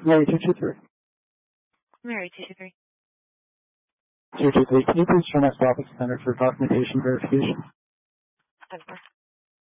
Mary 223. Mary 223. 223, can you please turn us to Office Center for documentation verification? Over.